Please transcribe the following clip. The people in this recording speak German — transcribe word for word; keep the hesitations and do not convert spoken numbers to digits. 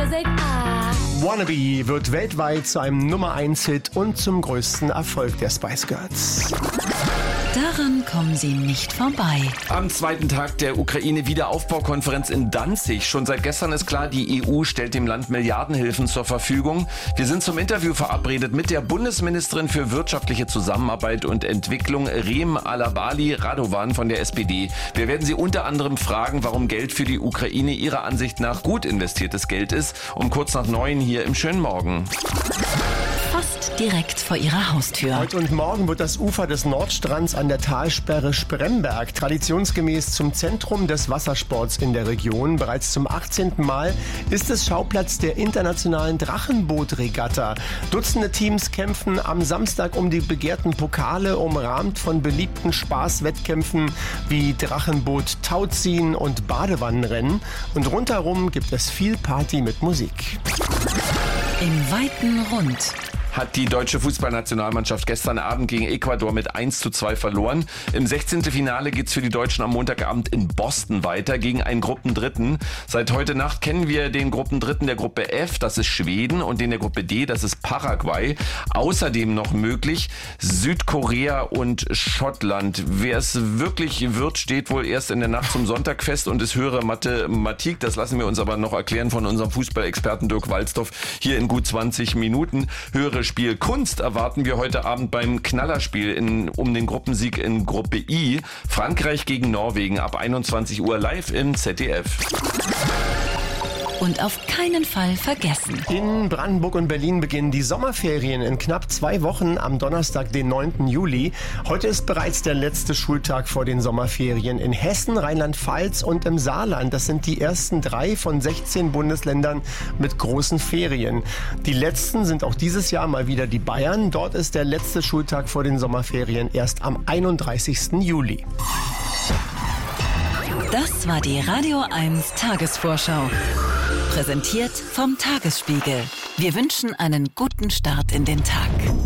music. Ah. Wannabe wird weltweit zu einem Nummer eins Hit und zum größten Erfolg der Spice Girls. Daran kommen sie nicht vorbei. Am zweiten Tag der Ukraine-Wiederaufbaukonferenz in Danzig. Schon seit gestern ist klar, die E U stellt dem Land Milliardenhilfen zur Verfügung. Wir sind zum Interview verabredet mit der Bundesministerin für wirtschaftliche Zusammenarbeit und Entwicklung, Rem Alabali Radovan von der S P D. Wir werden sie unter anderem fragen, warum Geld für die Ukraine ihrer Ansicht nach gut investiertes Geld ist. Um kurz nach neun hier im schönen Morgen. Fast direkt vor ihrer Haustür. Heute und morgen wird das Ufer des Nordstrands an der Talsperre Spremberg traditionsgemäß zum Zentrum des Wassersports in der Region. Bereits zum achtzehnten Mal ist es Schauplatz der internationalen Drachenboot-Regatta. Dutzende Teams kämpfen am Samstag um die begehrten Pokale, umrahmt von beliebten Spaßwettkämpfen wie Drachenboot, Tauziehen und Badewannenrennen. Und rundherum gibt es viel Party mit Musik. Im weiten Rund hat die deutsche Fußballnationalmannschaft gestern Abend gegen Ecuador mit eins zu zwei verloren. Im sechzehnten Finale geht's für die Deutschen am Montagabend in Boston weiter gegen einen Gruppendritten. Seit heute Nacht kennen wir den Gruppendritten der Gruppe F, das ist Schweden, und den der Gruppe D, das ist Paraguay. Außerdem noch möglich Südkorea und Schottland. Wer es wirklich wird, steht wohl erst in der Nacht zum Sonntag fest und ist höhere Mathematik. Das lassen wir uns aber noch erklären von unserem Fußballexperten Dirk Walzdorf hier in gut zwanzig Minuten. Höhere Spielkunst erwarten wir heute Abend beim Knallerspiel in, um den Gruppensieg in Gruppe I. Frankreich gegen Norwegen ab einundzwanzig Uhr live im Z D F. Und auf keinen Fall vergessen. In Brandenburg und Berlin beginnen die Sommerferien in knapp zwei Wochen am Donnerstag, den neunten Juli. Heute ist bereits der letzte Schultag vor den Sommerferien in Hessen, Rheinland-Pfalz und im Saarland. Das sind die ersten drei von sechzehn Bundesländern mit großen Ferien. Die letzten sind auch dieses Jahr mal wieder die Bayern. Dort ist der letzte Schultag vor den Sommerferien erst am einunddreißigsten Juli. Das war die Radio eins Tagesvorschau. Präsentiert vom Tagesspiegel. Wir wünschen einen guten Start in den Tag.